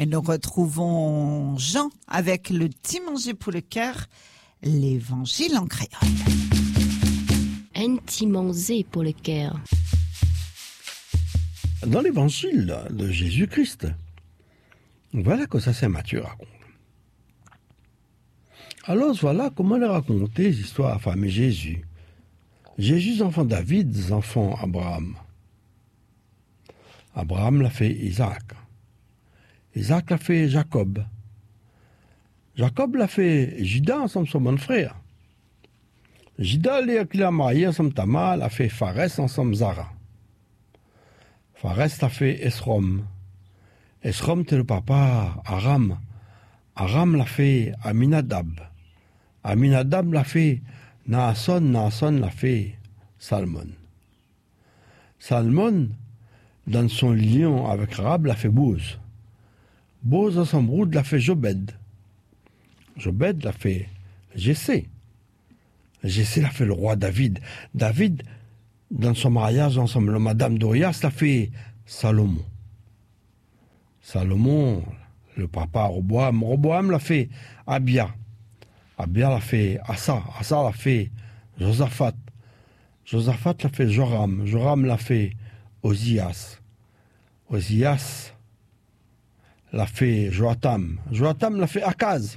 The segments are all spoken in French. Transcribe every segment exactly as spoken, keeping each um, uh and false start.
Et nous retrouvons Jean avec le petit manger pour le cœur, l'évangile en créole. Un petit manger pour le cœur. Dans l'évangile de Jésus-Christ, voilà que ça Saint Matthieu raconte. Alors voilà comment il a raconté les histoires à famille Jésus. Jésus, enfant David, enfant Abraham. Abraham l'a fait Isaac. Isaac l'a fait Jacob. Jacob l'a fait Judas ensemble son bon frère. Judas, qui l'a marié ensemble Tamar, l'a fait Pharès ensemble Zara. Pharès l'a fait Esrom. Esrom, c'est le papa Aram. Aram l'a fait Aminadab. Aminadab l'a fait Naasson. Naasson l'a fait Salmon. Salmon, dans son lien avec Rab, l'a fait Boz. Boz, dans son brood, l'a fait Jobed. Jobed l'a fait Jessé. Jessé l'a fait le roi David. David, dans son mariage ensemble, Madame d'Orias l'a fait Salomon. Salomon, le papa Roboam. Roboam l'a fait Abia. Abia l'a fait Asa. Asa l'a fait Josaphat. Josaphat l'a fait Joram. Joram l'a fait Ozias. Ozias l'a fait Joatam. Joatam l'a fait Akaz.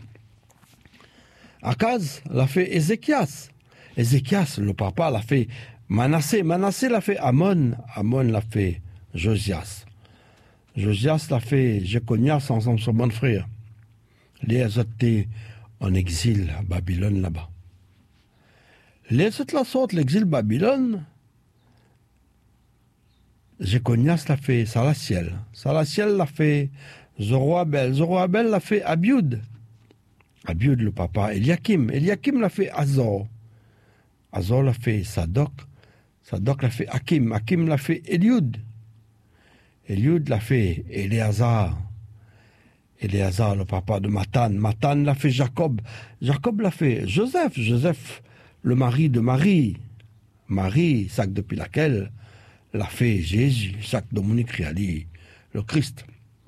Akaz l'a fait Ézéchias. Ézéchias, le papa, l'a fait Manassé. Manassé l'a fait Amon. Amon l'a fait Josias. Josias l'a fait Jéconias ensemble son bon frère. Les autres étaient en exil à Babylone là-bas. Les autres la sorte l'exil Babylone. Jéconias l'a fait Salatiel. Salatiel l'a fait Zoroabel. Zoroabel l'a fait Abiud. Abiud le papa Eliakim. Eliakim l'a fait Azor. Azor l'a fait Sadok. Sadok l'a fait Hakim. Hakim l'a fait Eliud. Eliud l'a fait Éléazar. Éléazar, le papa de Matan. Matan l'a fait Jacob. Jacob l'a fait Joseph. Joseph, le mari de Marie. Marie, sac depuis laquelle l'a fait Jésus, sac de Monique Riali, le Christ.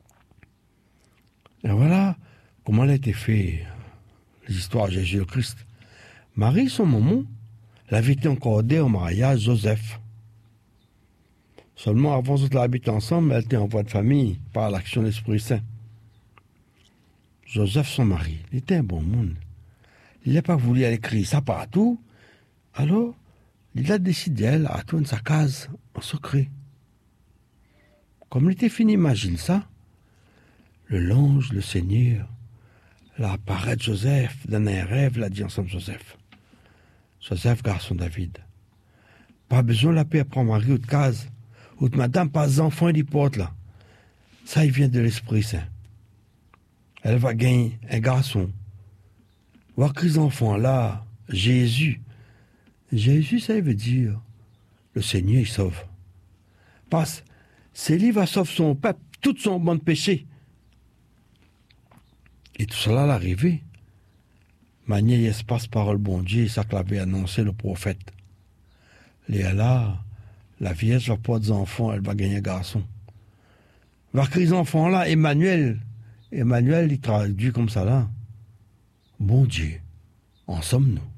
Et voilà comment elle a été faite, l'histoire de Jésus le Christ. Marie, son maman, l'avait été accordée au mariage Joseph. Seulement avant qu'ils habitent ensemble, elle était en voie de famille par l'action de l'Esprit Saint. Joseph, son mari, il était un bon monde. Il n'a pas voulu aller crier ça partout. Alors, il a décidé, elle, à tourner sa case en secret. Comme il était fini, imagine ça. Le l'ange, le Seigneur, l'a apparaît Joseph dans un rêve, l'a dit ensemble Joseph. Joseph, garçon David. Pas besoin de la paix prendre mari ou de case. Ou de madame, pas enfant, il porte là. Ça, il vient de l'Esprit Saint. Elle va gagner un garçon. Voir que les enfants là, Jésus. Jésus, ça veut dire le Seigneur, il sauve. Parce c'est lui qui va sauver son peuple, tout son bon péché. Et tout cela à l'arrivée. Manier espace parole bon Dieu, ça qu'avait annoncé le prophète. Léa là, la vierge va pas des enfants, elle va gagner un garçon. Va créer les enfants là, Emmanuel. Emmanuel, il traduit comme ça là. Bon Dieu, en sommes-nous.